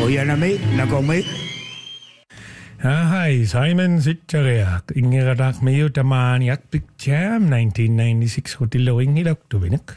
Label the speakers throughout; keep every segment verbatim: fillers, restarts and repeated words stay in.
Speaker 1: Oyanami, Nakomi.
Speaker 2: Hi, Simon Sitchareak, Ingeradak Mayo Tamaniak Big Jam, nineteen ninety-six Hotillo Ingilak to Winik.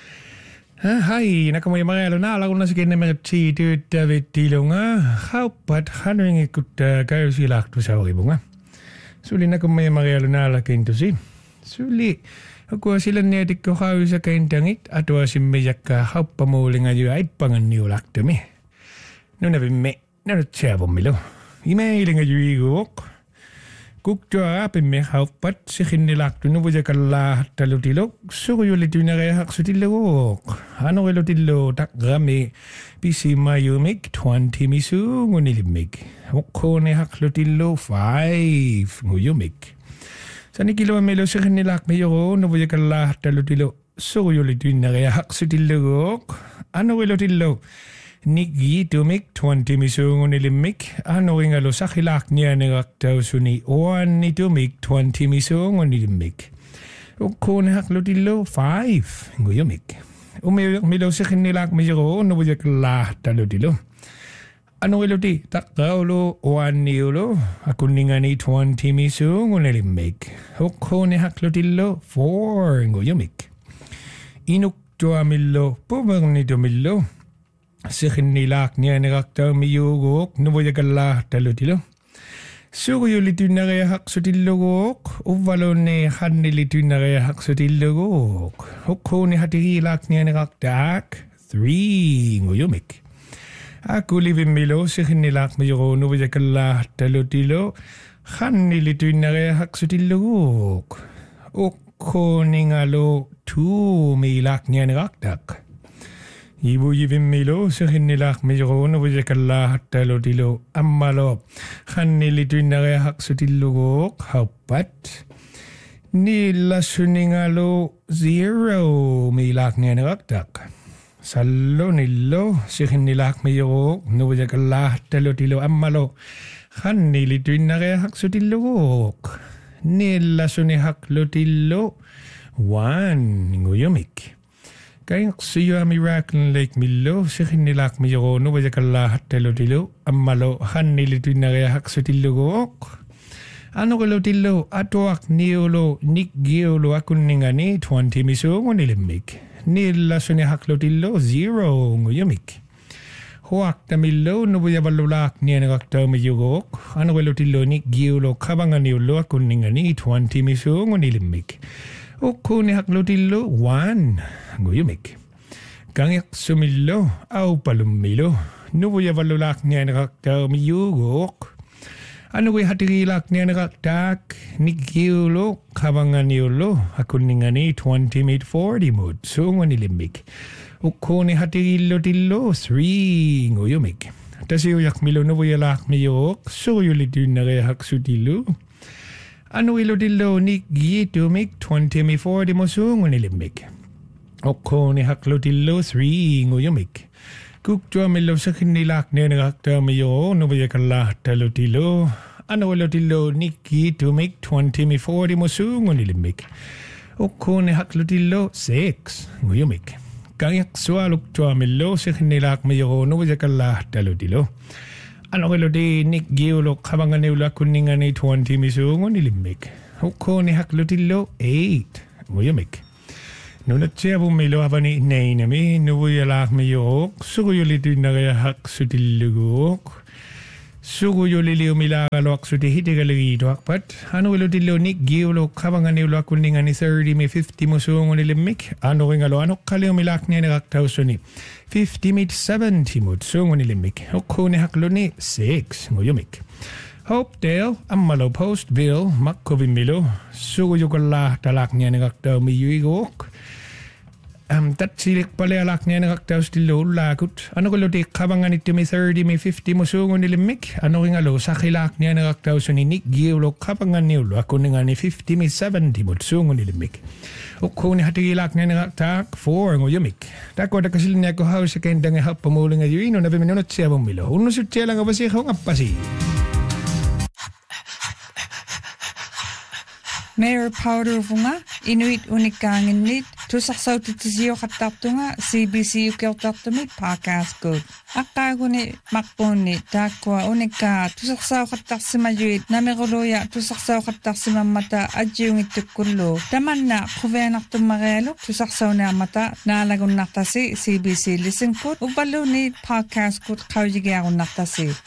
Speaker 2: Hi, Nakamay Marana, Lagunas again, Chi to David Tilunga, how but handling it could go see like to Sauribunga. Suli Nakamay Mariana came to see. Suli. Ako sila niya di ko kayo sa kaintangit at wa si Miyaka hapamuling ayo ay panganiulak to me. No na me, no na chabo milo. Imailing ayo igok. Kukto apin me hapat si kinilak to no buja kala talutilok. So ko yulit yung nakahak sa tilok. Ano kilo tilo takgami pisi mayumik twenty misu ngunilimik. Ako ni haklo tilo five nguyumik. Sani kilo melo sa kanilak mayo no buya kala talutilo. So yulit yung nakahak sa tilok. Ano kilo tilo? Nigi tumik twenty misungo nilimik. Ano ring alo sa kilak niya nagaktaw suni. One ni tumik twenty misungo nilimik. Uko na haklo tilo five. Nguyumik. Umilo sa kanilak mayo no buya kala talutilo. Ano ilo ti? Takaw lo one ni ulo. Ako nga ni twenty misungo nilimik. Uko na haklo tilo four. Nguyumik. Inuk to amilo. Pumang ni tumilo. Sikin nilak niya nagaktaw miyugok nubuya kala talutilo. Sugo yulitu na kaya haksutilogok. Uvalo ni hanilitu na kaya haksutilogok. Hukko ni hatigilak niya nagaktak. Three nguyumik. Ako living milo sikin nilak miyugok nubuya kala talutilo. Hanilitu na kaya haksutilogok. Ukko ni ngalo two milak niya nagaktak. Ibu yivim milo sa hinilak medyo no buja kala hatalo tilo amalo hanilitu na hak sutilugok hapat nila suningalo zero milak niya nagaktak salo nilo sa hinilak medyo no buja kala hatalo tilo amalo hanilitu na hak sutilugok nila sunihak lotilo one nguyumik. Kaya siya miracle like milo si hinilak miyo no ba kala hatelo tilo amalo hanilitu na kaya haksutilugok. Ano kalo tilo atoak niolo nikgiolo akuningani twenty miso ngonilimik. Nila suni haklo tilo zero nguyumik. Huak na milo no ba balulak niya nagaktaw miyugok. Ano kalo tilo nikgiolo kabanganiolo akuningani twenty miso ngonilimik. Uko ni haklo tilo one. Nguyumik. Kangyak sumilo au palumilo. Nubuya balulak niya nakaktaw miyugok. Ano ko'y hatigilak niya nakaktak. Nikiulo kabangan niulo. Akuningani twenty made forty mood. So nganilimik. Uko ni hatigilo tilo three. Nguyumik. Tasi uyak milo nubuya lak miyugok. So yulitun na kaya haksutilo. Ano ilo tilo nikitumik twenty made forty mo so nganilimik. Oko ni haklo tilo three nguyumik. Kukto amilo sa kinilak niya nagakta mayo no ba yakala talo tilo. Ano walo tilo niki to make twenty me forty mo sungo nilimik. Oko ni haklo tilo six nguyumik. Kangyak swalok to amilo sa kinilak mayo no ba yakala talo tilo. Ano walo di niki ulo kabangan ni ula kuningan ni twenty me sungo nilimik. Oko ni haklo tilo eight nguyumik. Nunat siya bumilo haba ni inay nami, nubuyalak mayok, suguyulitu na kaya hak sutilugok, suguyulili umilakalok sutihitigalagito akpat, ano ilutilo ni giulo kabangan ni ulak kuningan ni thirty may fifty mo suungo nilimik, ano kingalo, ano kali umilak niya nakaktaw ni fifty may seventy mo suungo nilimik, hukko ni haklo ni six nguyumik. Hopedale, amalo Postville, makkovimilo, suguyukala talak niya nakaktaw miyuigok, Um, tat silik pala alak niya nakaktaw stilo lakot. Ano kalo di kabangan ito may thirty, may fifty mo sungo nilimik. Ano king alo sa kilak niya nakaktaw so ni Nick Giulo kabangan niyo. Ako nga ni fifty, may seventy mo sungo nilimik. O kung ni hatigilak niya nakaktak four nguyumik. Tako da kasil niya ko haw sa kenda nga hap pamuling ayo ino na biminunot siya bumilo. Uno siya siya lang abasi kong apasi.
Speaker 3: Mayor Powder Vunga, Inuit Unikangin Nit,
Speaker 1: tusaqsautitisiuqattartunga C B C ukiortartumit paakaaskuut aqqaaguni maqquunni taakkua unikkaa tusaqsauqattarsimayuit nameruluya tusaqsauqattarsimammata ajiungittukkullu tamanna quveenartummarialuk tusaqsauneammata naalagunnartasi C B C listenkut upalluni paakaaskuut qaujigiarunnartasi